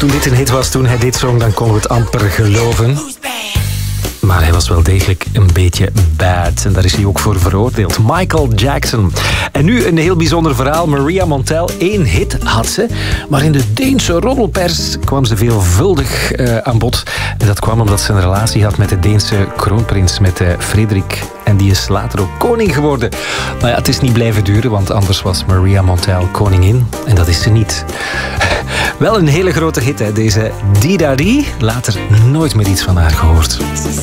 Toen dit een hit was, toen hij dit zong, dan konden we het amper geloven. Maar hij was wel degelijk een beetje bad. En daar is hij ook voor veroordeeld. Michael Jackson. En nu een heel bijzonder verhaal. Maria Montell, 1 hit had ze. Maar in de Deense roddelpers kwam ze veelvuldig aan bod. En dat kwam omdat ze een relatie had met de Deense kroonprins, met Frederik. En die is later ook koning geworden. Maar ja, het is niet blijven duren, want anders was Maria Montell koningin. En dat is ze niet. Wel een hele grote hit, hè, deze Didari. Later nooit meer iets van haar gehoord.